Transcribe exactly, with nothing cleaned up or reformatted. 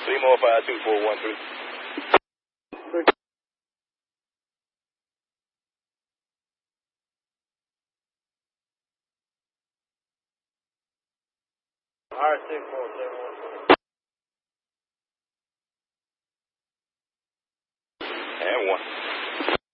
Three more five two four one three. All right, six four seven one. And one.